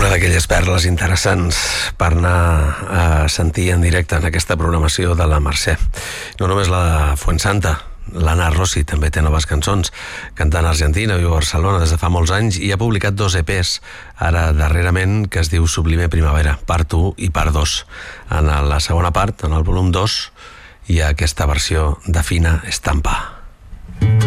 Una d'aquelles perles interessants per anar a sentir en directe en aquesta programació de la Mercè. No només la de Fuensanta, l'Anna Rossi també té noves cançons, cantant a Argentina, viu a Barcelona des de fa molts anys i ha publicat 2 EPs, ara darrerament, que es diu Sublime Primavera, part 1 i part 2. En la segona part, en el volum 2, hi ha aquesta versió de Fina Estampa.